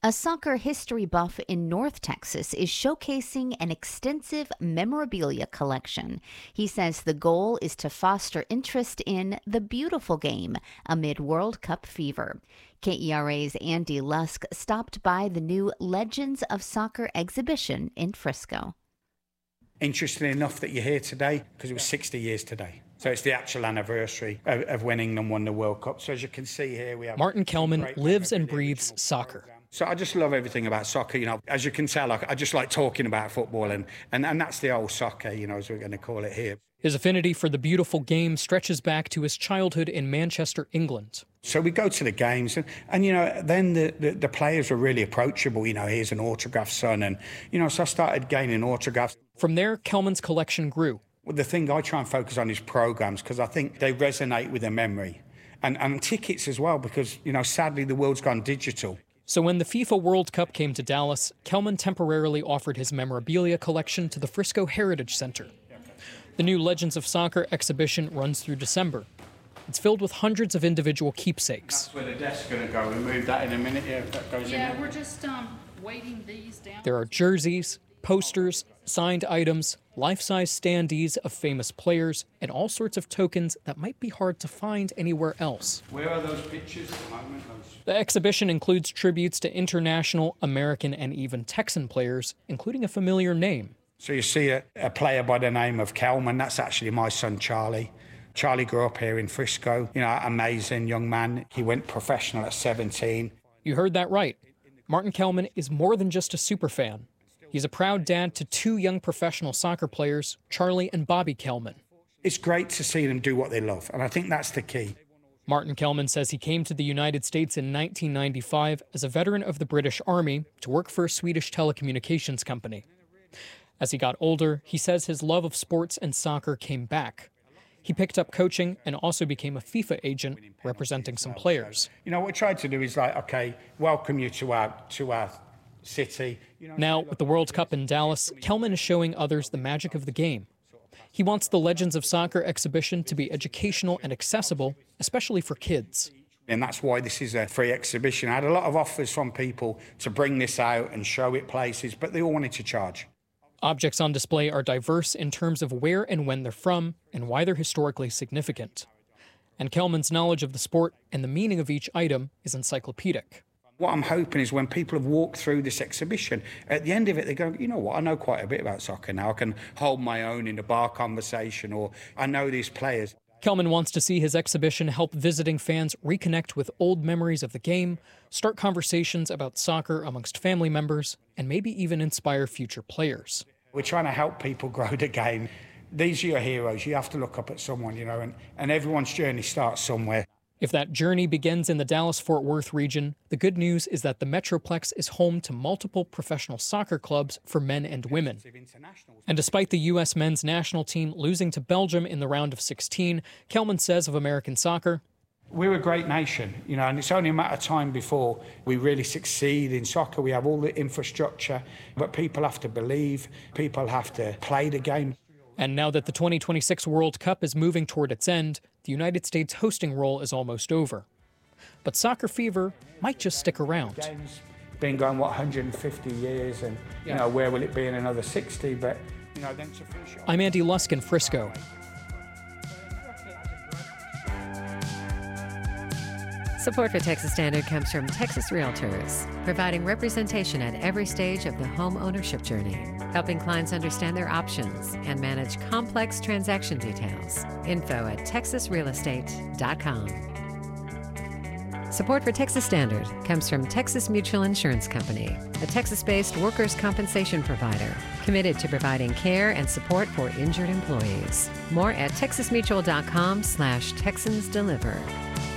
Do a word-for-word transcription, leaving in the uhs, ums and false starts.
A soccer history buff in North Texas is showcasing an extensive memorabilia collection. He says the goal is to foster interest in the beautiful game amid World Cup fever. K E R A's Andy Lusk stopped by the new Legends of Soccer exhibition in Frisco. Interesting enough that you're here today because it was sixty years today. So it's the actual anniversary of, of when England won the World Cup. So as you can see here, we have... Martin Kelman lives and breathes soccer. So I just love everything about soccer. You know, as you can tell, I, I just like talking about football, and, and, and that's the old soccer, you know, as we're going to call it here. His affinity for the beautiful game stretches back to his childhood in Manchester, England. So we go to the games, and, and you know, then the, the, the players were really approachable. You know, here's an autograph, son. And, you know, so I started gaining autographs. From there, Kelman's collection grew. Well, the thing I try and focus on is programs, because I think they resonate with the memory. And, and tickets as well, because, you know, sadly, the world's gone digital. So when the FIFA World Cup came to Dallas, Kelman temporarily offered his memorabilia collection to the Frisco Heritage Center. The new Legends of Soccer exhibition runs through December. It's filled with hundreds of individual keepsakes. That's where the desk's going to go. We'll move that in a minute. Yeah, that goes yeah in there. We're just um, weighting these down. There are jerseys, posters, signed items, life-size standees of famous players, and all sorts of tokens that might be hard to find anywhere else. Where are those pictures at the moment? Those... The exhibition includes tributes to international, American, and even Texan players, including a familiar name. So you see a, a player by the name of Kelman. That's actually my son, Charlie. Charlie grew up here in Frisco. You know, amazing young man. He went professional at seventeen. You heard that right. Martin Kelman is more than just a superfan. He's a proud dad to two young professional soccer players, Charlie and Bobby Kelman. It's great to see them do what they love, and I think that's the key. Martin Kelman says he came to the United States in nineteen ninety-five as a veteran of the British Army to work for a Swedish telecommunications company. As he got older, he says his love of sports and soccer came back. He picked up coaching and also became a FIFA agent representing some players. You know, what we tried to do is like, okay, welcome you to our, to our city. You know, now, with the World Cup in Dallas, Kelman is showing others the magic of the game. He wants the Legends of Soccer exhibition to be educational and accessible, especially for kids. And that's why this is a free exhibition. I had a lot of offers from people to bring this out and show it places, but they all wanted to charge. Objects on display are diverse in terms of where and when they're from and why they're historically significant. And Kelman's knowledge of the sport and the meaning of each item is encyclopedic. What I'm hoping is when people have walked through this exhibition, at the end of it, they go, you know what, I know quite a bit about soccer now. I can hold my own in a bar conversation, or I know these players. Kelman wants to see his exhibition help visiting fans reconnect with old memories of the game, start conversations about soccer amongst family members, and maybe even inspire future players. We're trying to help people grow the game. These are your heroes. You have to look up at someone, you know, and, and everyone's journey starts somewhere. If that journey begins in the Dallas-Fort Worth region, the good news is that the Metroplex is home to multiple professional soccer clubs for men and women. And despite the U S men's national team losing to Belgium in the round of sixteen, Kelman says of American soccer, we're a great nation, you know, and it's only a matter of time before we really succeed in soccer. We have all the infrastructure, but people have to believe, people have to play the game. And now that the twenty twenty-six World Cup is moving toward its end, the United States' hosting role is almost over. But soccer fever might just stick around. Game's been going, what, one hundred fifty years, and, you know, where will it be in another sixty? But, you know, then to finish off. I'm Andy Lusk in Frisco. Support for Texas Standard comes from Texas Realtors, providing representation at every stage of the home ownership journey, helping clients understand their options and manage complex transaction details. Info at texas real estate dot com. Support for Texas Standard comes from Texas Mutual Insurance Company, a Texas-based workers' compensation provider committed to providing care and support for injured employees. More at texas mutual dot com slash Texans Deliver.